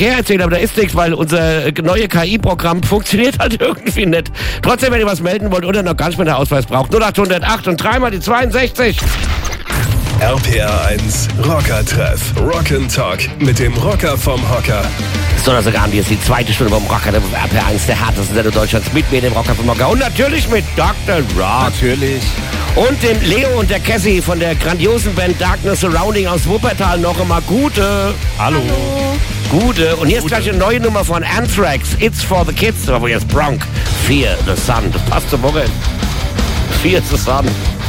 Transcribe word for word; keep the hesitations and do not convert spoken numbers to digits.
Verkehr erzählen, aber da ist nichts, weil unser neue K I-Programm funktioniert halt irgendwie nicht. Trotzdem, wenn ihr was melden wollt oder noch gar nicht mehr den Ausweis braucht, null acht null acht und dreimal die zweiundsechzig. R P R eins Rocker-Treff. Rock'n'Talk mit dem Rocker vom Hocker. Donnerstagabend, hier ist die zweite Stunde vom Rocker, der R P R eins, der härtesten Sender Deutschlands, mit mir, dem Rocker vom Hocker. Und natürlich mit Doktor Rock. Natürlich. Und dem Leo und der Cassie von der grandiosen Band Darkness Surrounding aus Wuppertal noch einmal Gute. Hallo. Gute. Und hier ist Gute. gleich eine neue Nummer von Anthrax. It's for the Kids. Aber jetzt Bronk. Fear the Sun. Das passt zum Morgen. Fear the Sun.